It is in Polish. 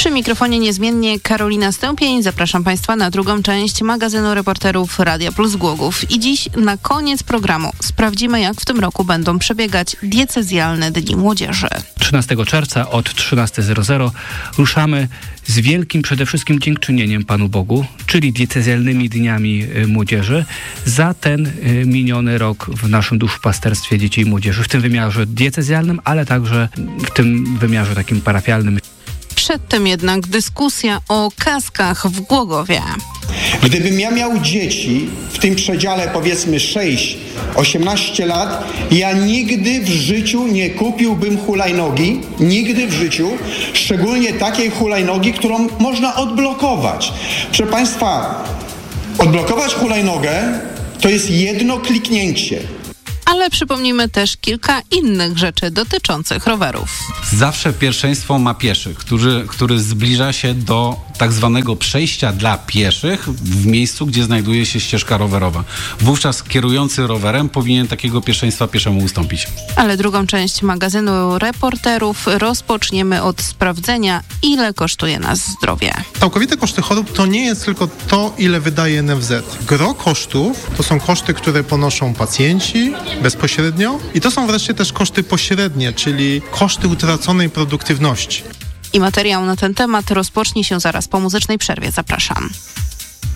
Przy mikrofonie niezmiennie Karolina Stępień. Zapraszam Państwa na drugą część magazynu reporterów Radia Plus Głogów. I dziś na koniec programu sprawdzimy, jak w tym roku będą przebiegać diecezjalne Dni Młodzieży. 13 czerwca od 13:00 ruszamy z wielkim przede wszystkim dziękczynieniem Panu Bogu, czyli diecezjalnymi Dniami Młodzieży za ten miniony rok w naszym duszpasterstwie dzieci i młodzieży, w tym wymiarze diecezjalnym, ale także w tym wymiarze takim parafialnym. Przed tym jednak dyskusja o kaskach w Głogowie. Gdybym ja miał dzieci w tym przedziale powiedzmy 6-18 lat, ja nigdy w życiu nie kupiłbym hulajnogi, nigdy w życiu, szczególnie takiej hulajnogi, którą można odblokować. Proszę Państwa, odblokować hulajnogę to jest jedno kliknięcie. Ale przypomnijmy też kilka innych rzeczy dotyczących rowerów. Zawsze pierwszeństwo ma pieszy, który zbliża się do tak zwanego przejścia dla pieszych w miejscu, gdzie znajduje się ścieżka rowerowa. Wówczas kierujący rowerem powinien takiego pierwszeństwa pieszemu ustąpić. Ale drugą część magazynu reporterów rozpoczniemy od sprawdzenia, ile kosztuje nas zdrowie. Całkowite koszty chorób to nie jest tylko to, ile wydaje NFZ. Gro kosztów to są koszty, które ponoszą pacjenci bezpośrednio i to są wreszcie też koszty pośrednie, czyli koszty utraconej produktywności. I materiał na ten temat rozpocznie się zaraz po muzycznej przerwie. Zapraszam.